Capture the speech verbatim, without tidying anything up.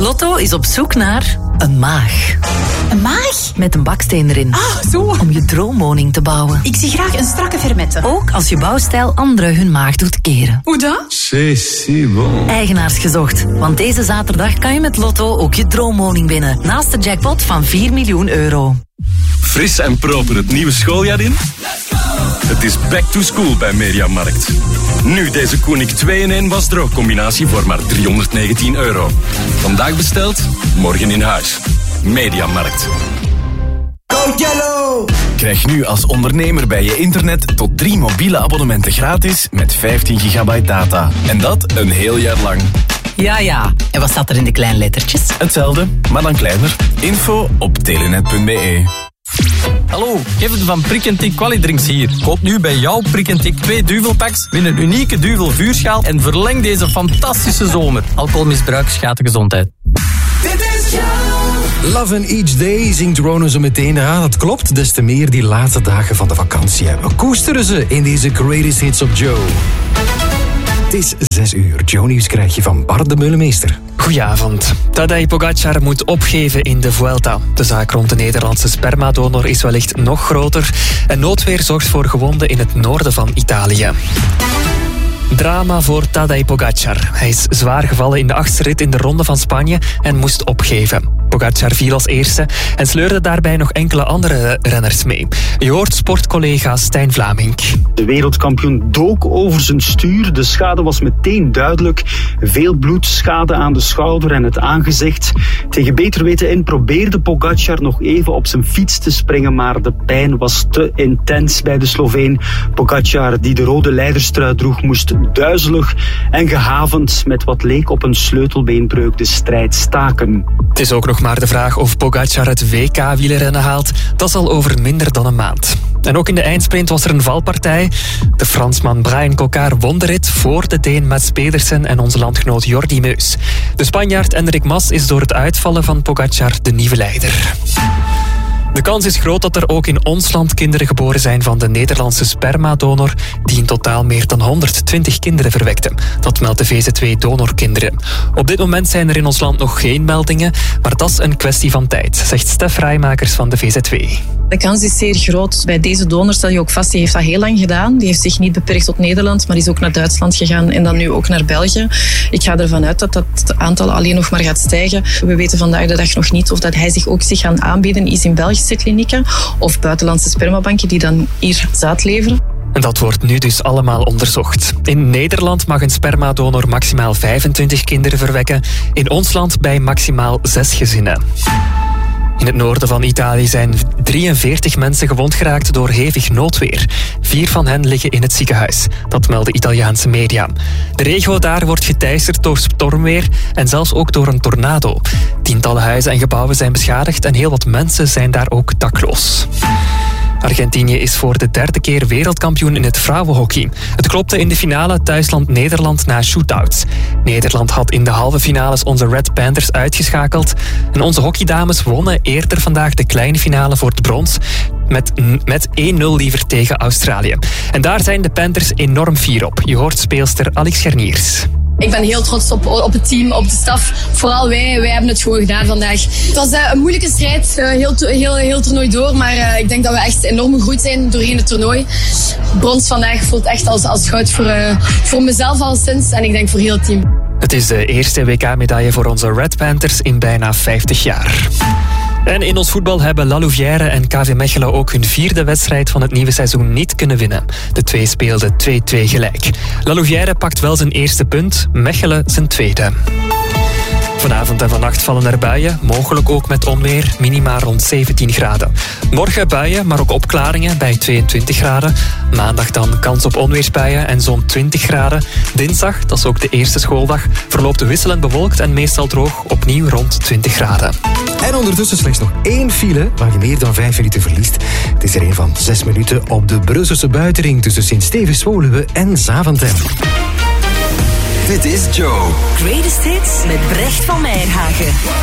Lotto is op zoek naar een maag. Een maag? Met een baksteen erin. Ah, zo. Om je droomwoning te bouwen. Ik zie graag een strakke fermette. Ook als je bouwstijl anderen hun maag doet keren. Hoe dan? C'est si bon. Eigenaars gezocht. Want deze zaterdag kan je met Lotto ook je droomwoning winnen. Naast de jackpot van vier miljoen euro. Fris en proper het nieuwe schooljaar in? Het is back to school bij Mediamarkt. Nu deze Koenig twee in één wasdroogcombinatie voor maar driehonderdnegentien euro. Vandaag besteld, morgen in huis. Mediamarkt. Code Yellow! Krijg nu als ondernemer bij je internet tot drie mobiele abonnementen gratis met vijftien gigabyte data. En dat een heel jaar lang. Ja, ja. En wat staat er in de kleine lettertjes? Hetzelfde, maar dan kleiner. Info op telenet punt b e. Hallo, Kevin van Prik en Tik Qualidrinks hier. Koop nu bij jouw Prik en Tik twee duvelpacks, win een unieke duvel vuurschaal en verleng deze fantastische zomer. Alcoholmisbruik schaadt de gezondheid. Dit is Joe! Love and Each Day zingt Rono zo meteen. Ja, dat klopt, des te meer die laatste dagen van de vakantie hebben. Koesteren ze in deze Greatest Hits op Joe. Het is zes uur. Joe Nieuws krijg je van Bart de Meulemeester. Goedenavond. Tadej Pogacar moet opgeven in de Vuelta. De zaak rond de Nederlandse spermadonor is wellicht nog groter. En noodweer zorgt voor gewonden in het noorden van Italië. Drama voor Tadej Pogacar. Hij is zwaar gevallen in de achtste rit in de Ronde van Spanje en moest opgeven. Pogacar viel als eerste en sleurde daarbij nog enkele andere renners mee. Je hoort sportcollega Stijn Vlamink. De wereldkampioen dook over zijn stuur. De schade was meteen duidelijk. Veel bloedschade aan de schouder en het aangezicht. Tegen beter weten in probeerde Pogacar nog even op zijn fiets te springen, maar de pijn was te intens bij de Sloveen. Pogacar, die de rode leiderstrui droeg, moest duizelig en gehavend met wat leek op een sleutelbeenbreuk de strijd staken. Het is ook nog maar de vraag of Pogacar het W K-wielerrennen haalt. Dat is al over minder dan een maand. En ook in de eindsprint was er een valpartij. De Fransman Brian Cocard won de rit voor de Deen Mats Pedersen en onze landgenoot Jordi Meus. De Spanjaard Enric Mas is door het uitvallen van Pogacar de nieuwe leider. De kans is groot dat er ook in ons land kinderen geboren zijn van de Nederlandse spermadonor, die in totaal meer dan honderdtwintig kinderen verwekte. Dat meldt de V Z W Donorkinderen. Op dit moment zijn er in ons land nog geen meldingen, maar dat is een kwestie van tijd, zegt Stef Rijmakers van de V Z W. De kans is zeer groot. Bij deze donor stel je ook vast, die heeft dat heel lang gedaan. Die heeft zich niet beperkt tot Nederland, maar is ook naar Duitsland gegaan en dan nu ook naar België. Ik ga ervan uit dat dat aantal alleen nog maar gaat stijgen. We weten vandaag de dag nog niet of dat hij zich ook zich gaan aanbieden is in Belgische klinieken of buitenlandse spermabanken die dan hier zaad leveren. En dat wordt nu dus allemaal onderzocht. In Nederland mag een spermadonor maximaal vijfentwintig kinderen verwekken. In ons land bij maximaal zes gezinnen. In het noorden van Italië zijn drieënveertig mensen gewond geraakt door hevig noodweer. Vier van hen liggen in het ziekenhuis. Dat melden Italiaanse media. De regio daar wordt geteisterd door stormweer en zelfs ook door een tornado. Tientallen huizen en gebouwen zijn beschadigd en heel wat mensen zijn daar ook dakloos. Argentinië is voor de derde keer wereldkampioen in het vrouwenhockey. Het klopte in de finale thuisland Nederland na shootouts. Nederland had in de halve finales onze Red Panthers uitgeschakeld. En onze hockeydames wonnen eerder vandaag de kleine finale voor het brons met, met één nul liever tegen Australië. En daar zijn de Panthers enorm fier op. Je hoort speelster Alex Gerniers. Ik ben heel trots op, op het team, op de staf. Vooral wij, wij hebben het gewoon gedaan vandaag. Het was uh, een moeilijke strijd, uh, heel, heel, heel toernooi door. Maar uh, ik denk dat we echt enorm gegroeid zijn doorheen het toernooi. Brons vandaag voelt echt als, als goud voor, uh, voor mezelf al sinds. En ik denk voor heel het team. Het is de eerste W K-medaille voor onze Red Panthers in bijna vijftig jaar. En in ons voetbal hebben La Louvière en K V Mechelen ook hun vierde wedstrijd van het nieuwe seizoen niet kunnen winnen. De twee speelden twee-twee gelijk. La Louvière pakt wel zijn eerste punt, Mechelen zijn tweede. Vanavond en vannacht vallen er buien, mogelijk ook met onweer, minima rond zeventien graden. Morgen buien, maar ook opklaringen bij tweeëntwintig graden. Maandag dan kans op onweersbuien en zo'n twintig graden. Dinsdag, dat is ook de eerste schooldag, verloopt wisselend bewolkt en meestal droog, opnieuw rond twintig graden. En ondertussen slechts nog één file waar je meer dan vijf minuten verliest. Het is er een van zes minuten op de Brusselse buitenring tussen Sint-Stevens-Woluwe en Zaventem. Dit is Joe. Greatest Hits met Brecht van Meijerhagen.